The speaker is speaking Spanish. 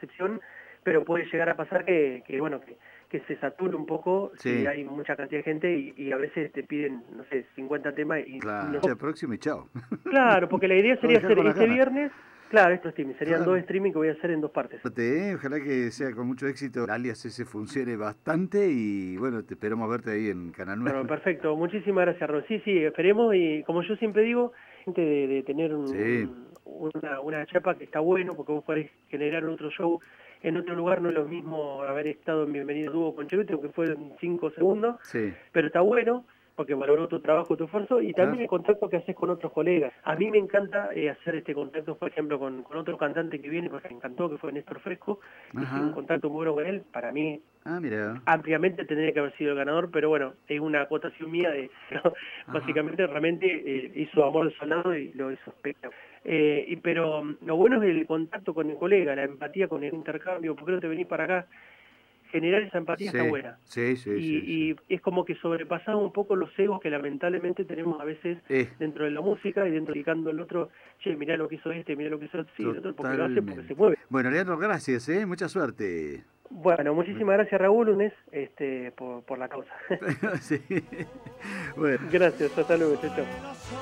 excepción, pero puede llegar a pasar que se sature un poco Sí. si hay mucha cantidad de gente y a veces te piden, no sé, 50 temas y Claro, no. el próximo y chao. Claro, porque la idea Lo sería dejar hacer con las ese ganas. viernes, claro, estos streaming, serían dos Claro. streaming que voy a hacer en 2 partes. Ojalá que sea con mucho éxito, alias ese funcione bastante y bueno, te esperamos verte ahí en Canal 9. Bueno, perfecto, muchísimas gracias, Ron. Sí, sí, esperemos y como yo siempre digo, de tener Sí, una chapa que está bueno, porque vos podés generar otro show en otro lugar, no es lo mismo haber estado en Bienvenido Dúo con Cheruti, aunque fue en 5 segundos, sí, pero está bueno, porque valoró tu trabajo, tu esfuerzo, y claro. también el contacto que haces con otros colegas. A mí me encanta hacer este contacto, por ejemplo, con otro cantante que viene, porque me encantó, que fue Néstor Fresco, hicimos un Ajá. contacto muy bueno con él, para mí Ah, mira. ampliamente tendría que haber sido el ganador, pero bueno, es una acotación mía de, ¿no? Ajá. Básicamente realmente hizo Amor de Soldado y lo hizo espectacular. Pero lo bueno es el contacto con el colega, la empatía con el intercambio, ¿por qué no te venís para acá? Generar esa empatía está Sí, buena. sí, sí, sí, sí. Y es como que sobrepasamos un poco los egos que lamentablemente tenemos a veces Eh, dentro de la música y dentro de el otro, che, mirá lo que hizo este, mirá lo que hizo sí, el otro, porque lo hace porque se totalmente. mueve. Bueno, Leandro, gracias, ¿eh? Mucha suerte. Bueno, muchísimas gracias Raúl Lunes por la causa. Sí. Bueno. Gracias, hasta luego, chao, chao.